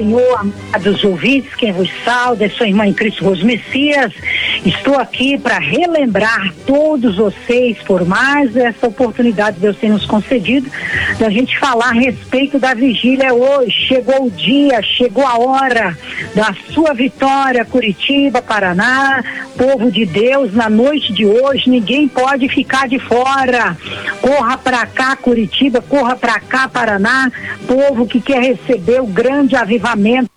Senhor, amados ouvintes, quem vos sauda é sua irmã em Cristo Rose Messias. Estou aqui para relembrar todos vocês, por mais essa oportunidade que Deus tem nos concedido, da gente falar a respeito da vigília hoje. Chegou o dia, chegou a hora da sua vitória, Curitiba, Paraná, povo de Deus, na noite de hoje, ninguém pode ficar de fora. Corra para cá, Curitiba, corra para cá, Paraná, povo que quer receber o grande avivamento